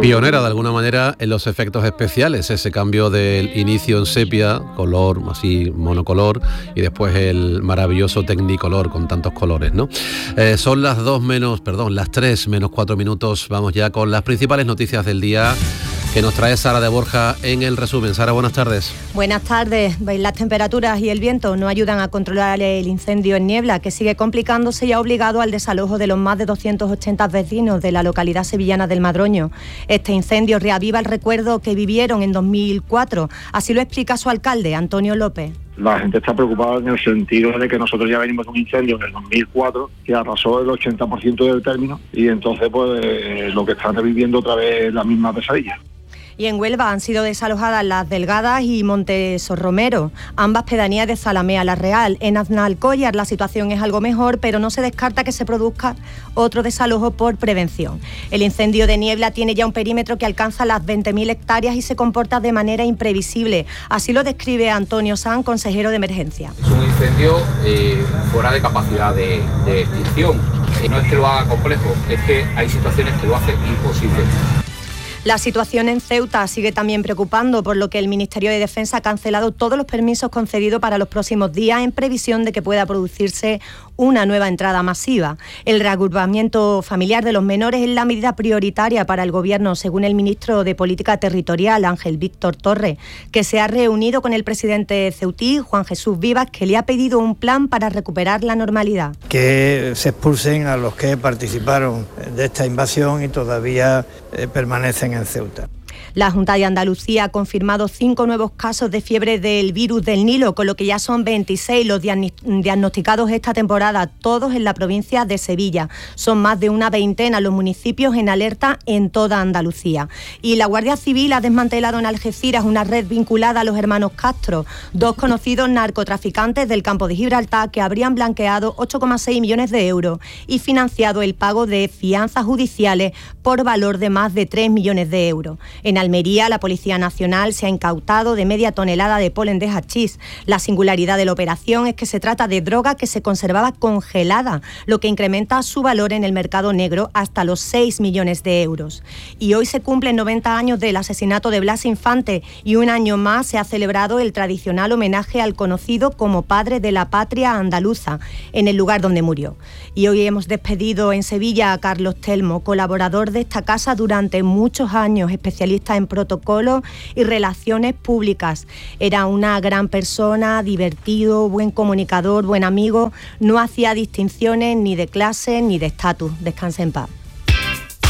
Pionera de alguna manera en los efectos especiales, ese cambio del inicio en sepia, color así monocolor, y después el maravilloso Technicolor con tantos colores, ¿no? Son las 3 menos 4 minutos. Vamos ya con las principales noticias del día que nos trae Sara de Borja en el resumen. Sara, buenas tardes. Buenas tardes. Las temperaturas y el viento no ayudan a controlar el incendio en Niebla, que sigue complicándose y ha obligado al desalojo de los más de 280 vecinos de la localidad sevillana del Madroño. Este incendio reaviva el recuerdo que vivieron en 2004. Así lo explica su alcalde, Antonio López. La gente está preocupada en el sentido de que nosotros ya venimos de un incendio en el 2004 que arrasó el 80% del término, y entonces pues lo que están reviviendo otra vez es la misma pesadilla. Y en Huelva han sido desalojadas Las Delgadas y Montesorromero, ambas pedanías de Zalamea la Real. En Aznalcóllar la situación es algo mejor, pero no se descarta que se produzca otro desalojo por prevención. El incendio de Niebla tiene ya un perímetro que alcanza las 20.000 hectáreas y se comporta de manera imprevisible. Así lo describe Antonio Sanz, consejero de emergencia. Es un incendio fuera de capacidad de extinción. No es que lo haga complejo, es que hay situaciones que lo hacen imposible. La situación en Ceuta sigue también preocupando, por lo que el Ministerio de Defensa ha cancelado todos los permisos concedidos para los próximos días en previsión de que pueda producirse una nueva entrada masiva. El reagrupamiento familiar de los menores es la medida prioritaria para el Gobierno, según el ministro de Política Territorial, Ángel Víctor Torres, que se ha reunido con el presidente ceutí, Juan Jesús Vivas, que le ha pedido un plan para recuperar la normalidad. Que se expulsen a los que participaron de esta invasión y todavía permanecen en Ceuta. La Junta de Andalucía ha confirmado 5 nuevos casos de fiebre del virus del Nilo, con lo que ya son 26 los diagnosticados esta temporada, todos en la provincia de Sevilla. Son más de una veintena los municipios en alerta en toda Andalucía. Y la Guardia Civil ha desmantelado en Algeciras una red vinculada a los hermanos Castro, 2 conocidos narcotraficantes del campo de Gibraltar que habrían blanqueado 8,6 millones de euros y financiado el pago de fianzas judiciales por valor de más de 3 millones de euros. En Almería, la Policía Nacional se ha incautado de media tonelada de polen de hachís. La singularidad de la operación es que se trata de droga que se conservaba congelada, lo que incrementa su valor en el mercado negro hasta los 6 millones de euros. Y hoy se cumplen 90 años del asesinato de Blas Infante y un año más se ha celebrado el tradicional homenaje al conocido como padre de la patria andaluza, en el lugar donde murió. Y hoy hemos despedido en Sevilla a Carlos Telmo, colaborador de esta casa durante muchos años, especialista en protocolo y relaciones públicas. Era una gran persona, divertido, buen comunicador, buen amigo, no hacía distinciones ni de clase ni de estatus. Descanse en paz.